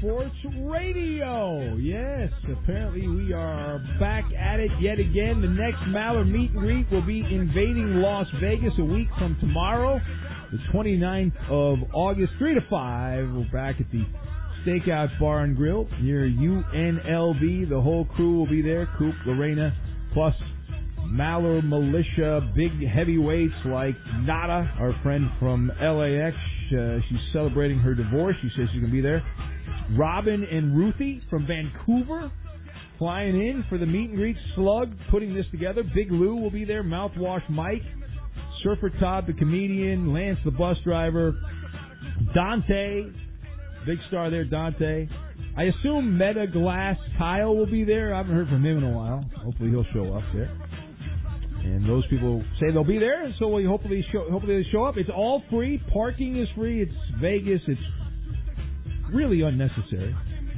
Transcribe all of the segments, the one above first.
Sports Radio. Yes, apparently we are back at it yet again. The next Maller Meet and Greet will be invading Las Vegas a week from tomorrow, the 29th of August, 3 to 5. We're back at the Steakhouse Bar and Grill near UNLV. The whole crew will be there. Coop, Lorena, plus Maller Militia, big heavyweights like Nada, our friend from LAX. She's celebrating her divorce. She says she's going to be there. Robin and Ruthie from Vancouver flying in for the meet and greet. Slug putting this together. Big Lou will be there. Mouthwash Mike. Surfer Todd, the comedian. Lance, the bus driver. Dante, big star there, Dante. I assume Meta Glass Kyle will be there. I haven't heard from him in a while. Hopefully he'll show up there. And those people say they'll be there, so we hopefully they show up. It's all free. Parking is free. It's Vegas. It's really unnecessary.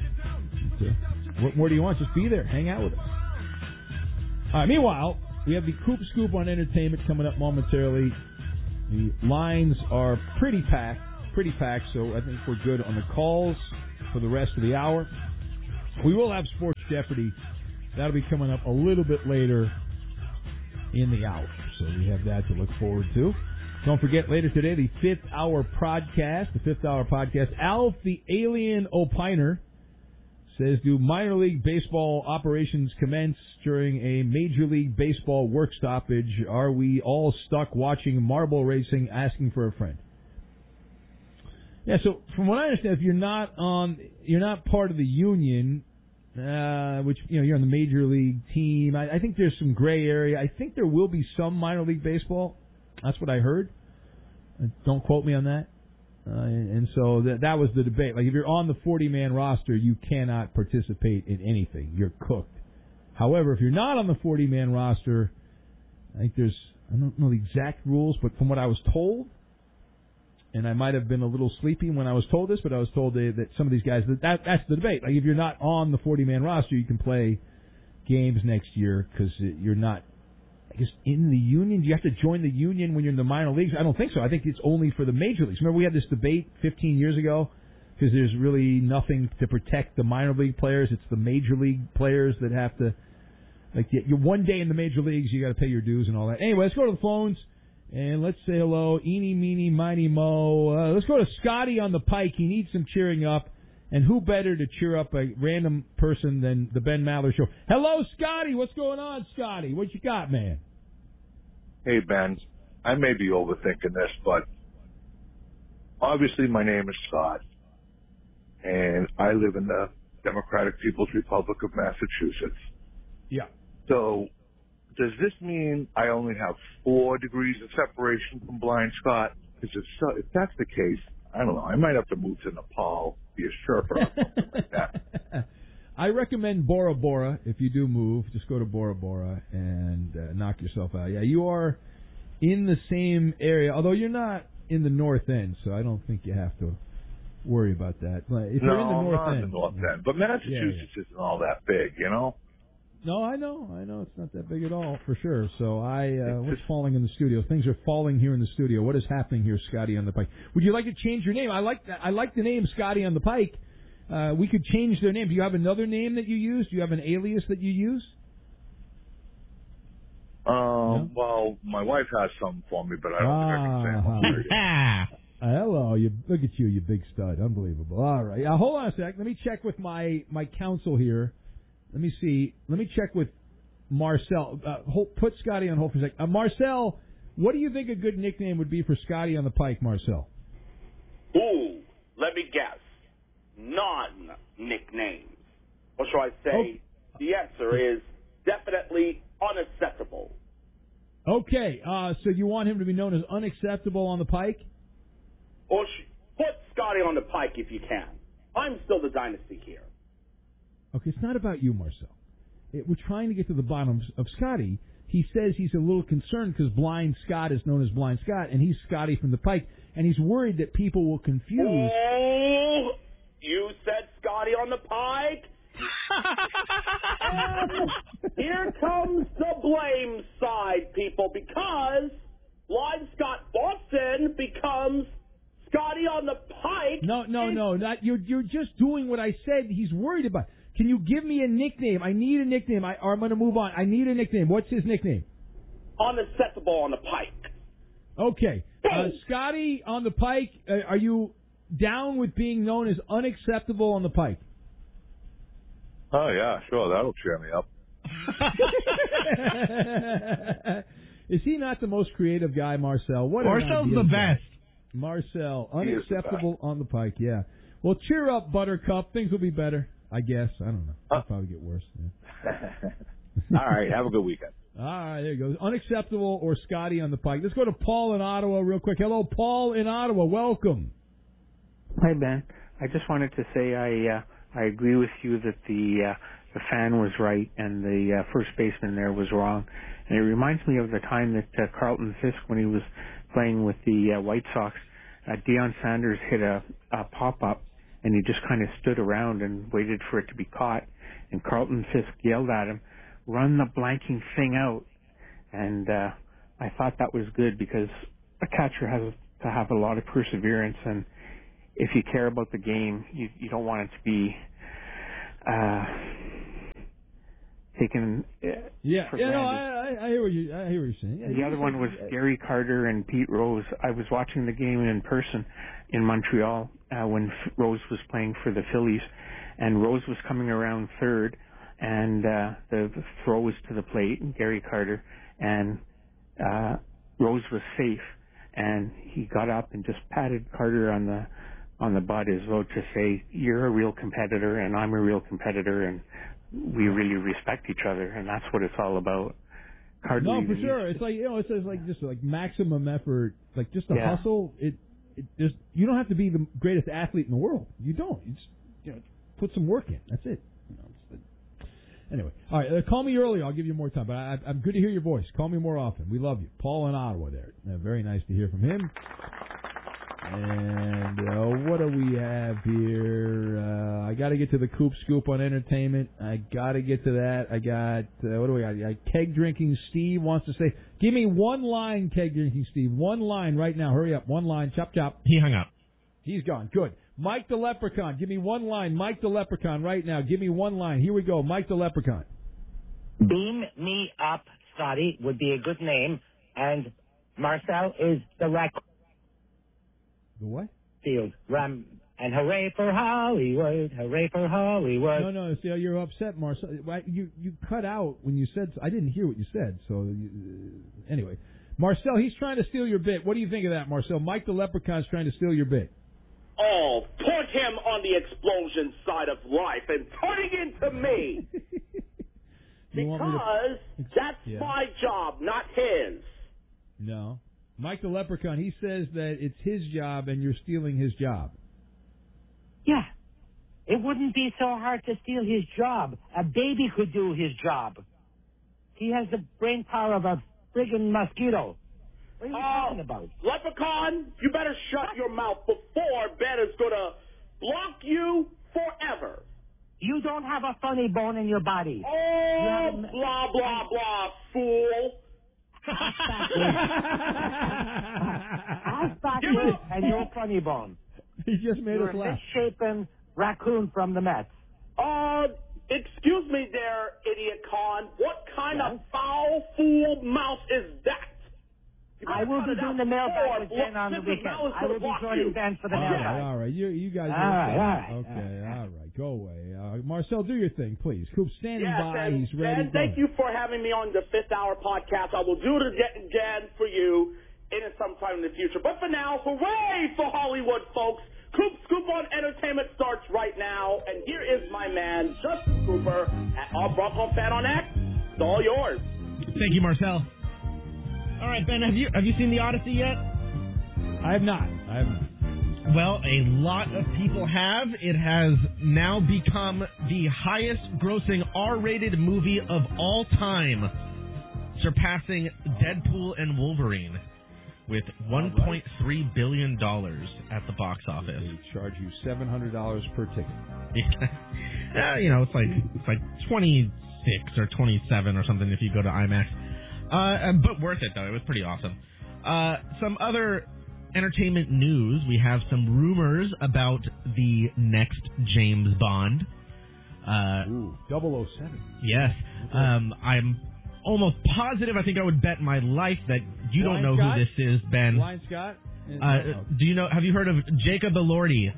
What more do you want? Just be there. Hang out with us. All right, meanwhile, we have the Coop Scoop on entertainment coming up momentarily. The lines are pretty packed, so I think we're good on the calls for the rest of the hour. We will have Sports Jeopardy. That'll be coming up a little bit later in the hour. So we have that to look forward to. Don't forget, later today, the 5th Hour Podcast. Alf the Alien Opiner says, do minor league baseball operations commence during a Major League Baseball work stoppage? Are we all stuck watching marble racing, asking for a friend? Yeah, so from what I understand, if you're not part of the union, which, you're on the major league team. I think there's some gray area. I think there will be some minor league baseball. That's what I heard. Don't quote me on that. And so that was the debate. Like, if you're on the 40-man roster, you cannot participate in anything. You're cooked. However, if you're not on the 40-man roster, I think I don't know the exact rules, but from what I was told, and I might have been a little sleepy when I was told this, but I was told that some of these guys, that's the debate. Like, if you're not on the 40-man roster, you can play games next year because you're not, I guess, in the union. Do you have to join the union when you're in the minor leagues? I don't think so. I think it's only for the major leagues. Remember, we had this debate 15 years ago because there's really nothing to protect the minor league players. It's the major league players that have to, like, you're one day in the major leagues, you got to pay your dues and all that. Anyway, let's go to the phones. And let's say hello, eeny, meeny, miny, mo. Let's go to Scotty on the Pike. He needs some cheering up. And who better to cheer up a random person than the Ben Maller Show? Hello, Scotty. What's going on, Scotty? What you got, man? Hey, Ben. I may be overthinking this, but obviously my name is Scott. And I live in the Democratic People's Republic of Massachusetts. Yeah. So does this mean I only have 4 degrees of separation from Blind Scott? Because if that's the case, I don't know. I might have to move to Nepal, be a Sherpa or something like that. I recommend Bora Bora. If you do move, just go to Bora Bora and knock yourself out. Yeah, you are in the same area, although you're not in the north end, so I don't think you have to worry about that. But if you're in the north end, the north end. But Massachusetts isn't all that big, you know? No, I know. It's not that big at all, for sure. So what's falling in the studio? Things are falling here in the studio. What is happening here, Scotty on the Pike? Would you like to change your name? I like the name Scotty on the Pike. We could change their name. Do you have another name that you use? Do you have an alias that you use? No? Well, my wife has some for me, but I don't think I can say them. Hello, look at you big stud. Unbelievable. All right. Hold on a sec. Let me check with my counsel here. Let me see. Let me check with Marcel. Put Scotty on hold for a sec. Marcel, what do you think a good nickname would be for Scotty on the Pike, Marcel? Ooh, let me guess. Non-nicknames. Or shall I say, the answer is definitely unacceptable. Okay, so you want him to be known as unacceptable on the Pike? Or put Scotty on the Pike if you can. I'm still the dynasty here. Okay, it's not about you, Marcel. We're trying to get to the bottom of Scotty. He says he's a little concerned because Blind Scott is known as Blind Scott, and he's Scotty from the Pike, and he's worried that people will confuse. Oh, you said Scotty on the Pike? Here comes the blame side, people, because Blind Scott Boston becomes Scotty on the Pike. No. Not you're just doing what I said. He's worried about. Can you give me a nickname? I need a nickname. Or I'm going to move on. I need a nickname. What's his nickname? Unacceptable on the Pike. Okay. Scotty on the Pike, are you down with being known as unacceptable on the Pike? Oh, yeah, sure. That'll cheer me up. Is he not the most creative guy, Marcel? Marcel's the best. Marcel, unacceptable on the Pike, yeah. Well, cheer up, Buttercup. Things will be better, I guess. I don't know. It'll probably get worse. Yeah. All right, have a good weekend. All right, there you go. Unacceptable or Scotty on the Pike. Let's go to Paul in Ottawa real quick. Hello, Paul in Ottawa. Welcome. Hi, Ben. I just wanted to say I agree with you that the fan was right and the first baseman there was wrong. And it reminds me of the time that Carlton Fisk, when he was playing with the White Sox, Deion Sanders hit a pop-up, and he just kind of stood around and waited for it to be caught. And Carlton Fisk yelled at him, "Run the blanking thing out." And I thought that was good because a catcher has to have a lot of perseverance, and if you care about the game, you don't want it to be taken for granted. I hear what you're saying. Yeah, the other one was Gary Carter and Pete Rose. I was watching the game in person in Montreal when Rose was playing for the Phillies, and Rose was coming around third, and the throw was to the plate, and Gary Carter, and Rose was safe, and he got up and just patted Carter on the butt as though to say, "You're a real competitor, and I'm a real competitor, and we really respect each other," and that's what it's all about. No, for sure. It's like, it's like just like maximum effort, like just a hustle. It just, you don't have to be the greatest athlete in the world. You don't. You just put some work in. That's it. Anyway, all right. Call me early. I'll give you more time. But I'm good to hear your voice. Call me more often. We love you, Paul in Ottawa. There, very nice to hear from him. And what do we have here? I got to get to the Coop Scoop on entertainment. I got to get to that. I got, what do we got? Keg Drinking Steve wants to say, give me one line, Keg Drinking Steve. One line right now. Hurry up. One line. Chop, chop. He hung up. He's gone. Good. Mike the Leprechaun. Give me one line. Mike the Leprechaun right now. Give me one line. Here we go. Mike the Leprechaun. Beam me up, Scotty, would be a good name. And Marcel is the raccoon. The what? Field. And hooray for Hollywood. Hooray for Hollywood. No. See, you're upset, Marcel. You cut out when you said, I didn't hear what you said. So, anyway. Marcel, he's trying to steal your bit. What do you think of that, Marcel? Mike the Leprechaun's trying to steal your bit. Oh, put him on the explosion side of life and turning into me. Because that's my job, not his. No. Mike the Leprechaun, he says that it's his job and you're stealing his job. Yeah. It wouldn't be so hard to steal his job. A baby could do his job. He has the brain power of a friggin' mosquito. What are you talking about? Leprechaun, you better shut your mouth before Ben is going to block you forever. You don't have a funny bone in your body. Oh, blah, blah, blah, fool. Ask backwards and your funny bone. He just made us laugh. You're a misshapen raccoon from the Mets. Excuse me there, idiot con. What kind of foul fool mouth is that? I will be doing the mailbag with Ben on the weekend. I will be joining Ben for the mailbag. All right. You guys. All right. Okay. All right. Go away. Marcel, do your thing, please. Coop's standing by. He's ready. Ben, thank you for having me on the 5th Hour podcast. I will do it again for you sometime in the future. But for now, hooray for Hollywood, folks. Coop Scoop on Entertainment starts right now. And here is my man, Justin Cooper, at All Bronco Fan on X. It's all yours. Thank you, Marcel. All right, Ben, have you seen The Odyssey yet? I have not. Well, a lot of people have. It has now become the highest grossing R-rated movie of all time, surpassing Deadpool and Wolverine with $1.3 billion at the box office. They charge you $700 per ticket. It's like 26 or 27 or something if you go to IMAX. But worth it, though. It was pretty awesome. Some other entertainment news, we have some rumors about the next James Bond. 007. Yes. I'm almost positive, I think I would bet my life that you don't know who this is, Ben. Ryan Scott? Do you know? Have you heard of Jacob Elordi?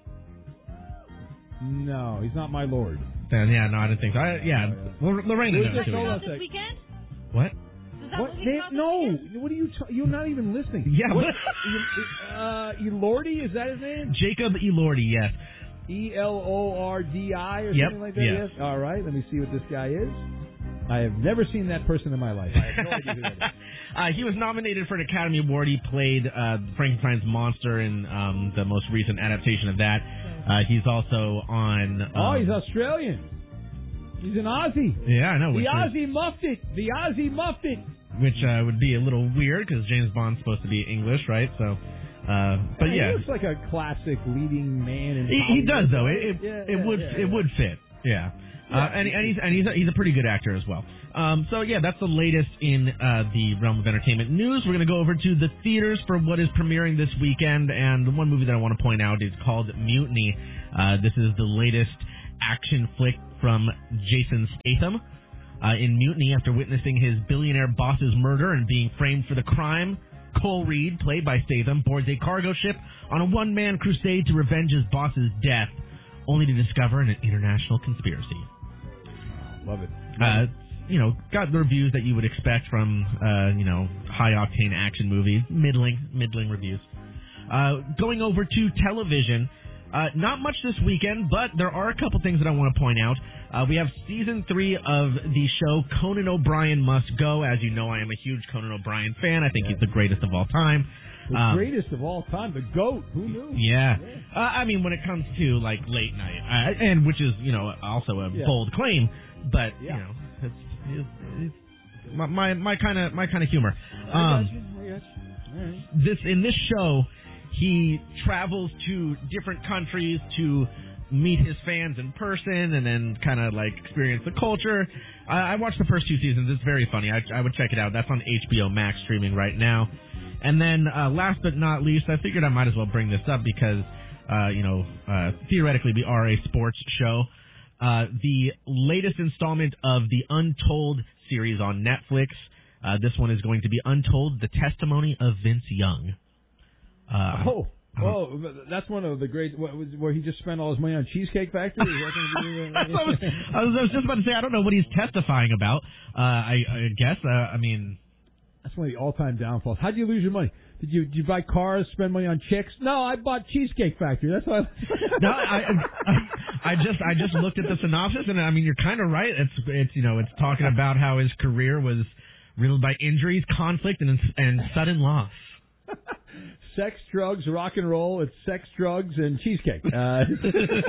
No, he's not my lord. Yeah, no, I didn't think so. Lorraine knows who he is. This weekend? What? What? No. What are you? You're not even listening. Yeah. What? Elordi, is that his name? Jacob Elordi, yes. Elordi or something like that? Yes. All right. Let me see what this guy is. I have never seen that person in my life. I have no idea who that is. He was nominated for an Academy Award. He played Frankenstein's monster in the most recent adaptation of that. He's also on... he's Australian. He's an Aussie. Yeah, I know. The Aussie muffed it. Which would be a little weird because James Bond's supposed to be English, right? So, but yeah. He looks like a classic leading man in He does, though. It would fit. Yeah. And he's a pretty good actor as well. So yeah, that's the latest in the realm of entertainment news. We're going to go over to the theaters for what is premiering this weekend, and the one movie that I want to point out is called Mutiny. This is the latest action flick from Jason Statham. In Mutiny, after witnessing his billionaire boss's murder and being framed for the crime, Cole Reed, played by Statham, boards a cargo ship on a one-man crusade to revenge his boss's death, only to discover an international conspiracy. Love it. Got the reviews that you would expect from, high-octane action movies. Middling reviews. Going over to television, not much this weekend, but there are a couple things that I want to point out. We have Season 3 of the show Conan O'Brien Must Go. As you know, I am a huge Conan O'Brien fan. I think he's the greatest of all time. The greatest of all time, the GOAT. Who knew? Yeah. When it comes to, late night, and which is, also a bold claim, but, it's my kind of humor. In this show, he travels to different countries to meet his fans in person and then kind of experience the culture. I watched the first 2 seasons. It's very funny. I would check it out. That's on HBO Max streaming right now. And then last but not least, I figured I might as well bring this up because, theoretically we are a sports show. The latest installment of the Untold series on Netflix. This one is going to be Untold, The Testimony of Vince Young. That's one of the great, where he just spent all his money on Cheesecake Factory? I was just about to say, I don't know what he's testifying about. I guess, that's one of the all-time downfalls. How'd you lose your money? Did you buy cars, spend money on chicks? No, I bought Cheesecake Factory. That's why. No, I just looked at the synopsis, and you're kind of right. It's talking about how his career was riddled by injuries, conflict, and sudden loss. Sex, drugs, rock and roll. It's sex, drugs, and cheesecake. Anyway,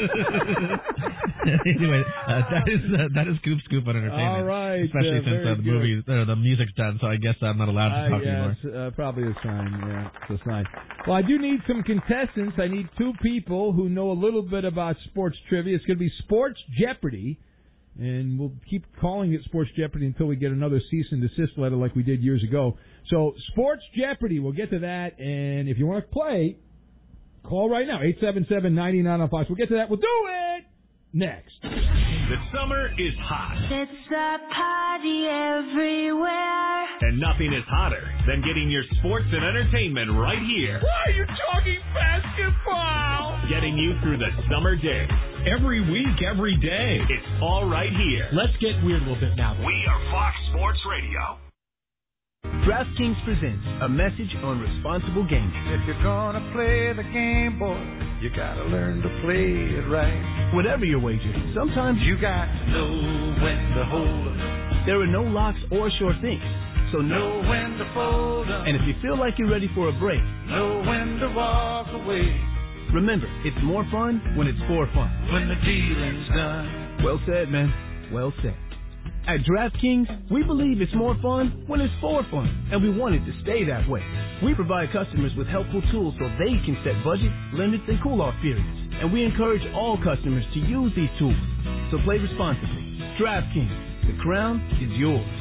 that is Scoop on entertainment. All right, especially since the music's done. So I guess I'm not allowed to talk anymore. Probably is fine. Yeah, it's fine. Well, I do need some contestants. I need 2 people who know a little bit about sports trivia. It's going to be Sports Jeopardy. And we'll keep calling it Sports Jeopardy until we get another cease and desist letter like we did years ago. So, Sports Jeopardy, we'll get to that. And if you want to play, call right now, 877-99 on Fox. We'll get to that. We'll do it next. The summer is hot. It's a party everywhere. And nothing is hotter than getting your sports and entertainment right here. Why are you talking basketball? Getting you through the summer days. Every week, every day. It's all right here. Let's get weird a little bit now. We are Fox Sports Radio. DraftKings presents a message on responsible gaming. If you're gonna play the game, boy, you gotta learn to play it right. Whatever your wager, sometimes you got to know when to hold up. There are no locks or sure things, so know when to fold up. And if you feel like you're ready for a break, know when to walk away. Remember, it's more fun when it's for fun. When the dealing's done. Well said, man. Well said. At DraftKings, we believe it's more fun when it's for fun, and we want it to stay that way. We provide customers with helpful tools so they can set budgets, limits, and cool-off periods. And we encourage all customers to use these tools. So play responsibly. DraftKings, the crown is yours.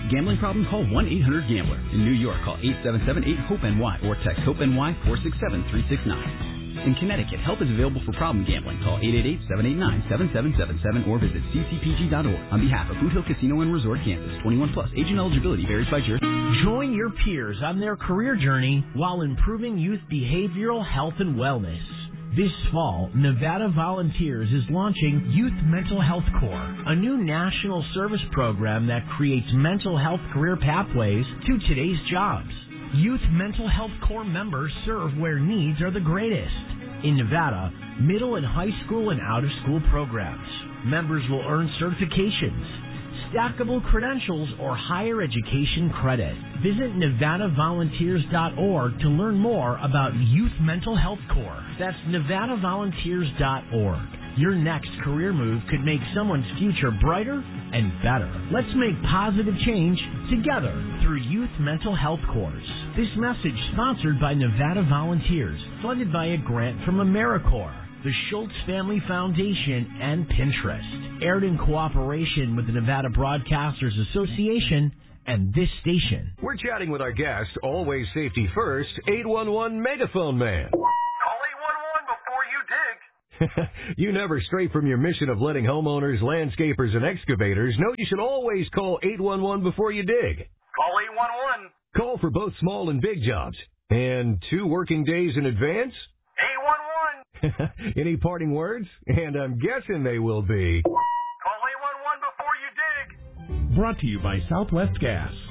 Gambling problem? Call 1-800-GAMBLER. In New York, call 877-8-HOPE-NY or text HOPE-NY 467-369. In Connecticut, help is available for problem gambling. Call 888-789-7777 or visit ccpg.org. On behalf of Boot Hill Casino and Resort, Kansas, 21 plus. Agent eligibility varies by jurisdiction. Join your peers on their career journey while improving youth behavioral health and wellness. This fall, Nevada Volunteers is launching Youth Mental Health Corps, a new national service program that creates mental health career pathways to today's jobs. Youth Mental Health Corps members serve where needs are the greatest. In Nevada, middle and high school and out-of-school programs. Members will earn certifications, stackable credentials, or higher education credit. Visit NevadaVolunteers.org to learn more about Youth Mental Health Corps. That's NevadaVolunteers.org. Your next career move could make someone's future brighter and better. Let's make positive change together through Youth Mental Health Corps. This message sponsored by Nevada Volunteers, funded by a grant from AmeriCorps, the Schultz Family Foundation, and Pinterest. Aired in cooperation with the Nevada Broadcasters Association and this station. We're chatting with our guest, always safety first, 811 Megaphone Man. Call 811 before you dig. You never stray from your mission of letting homeowners, landscapers, and excavators know you should always call 811 before you dig. Call 811. Call for both small and big jobs. And 2 working days in advance? 811. Any parting words? And I'm guessing they will be... Call 811 before you dig. Brought to you by Southwest Gas.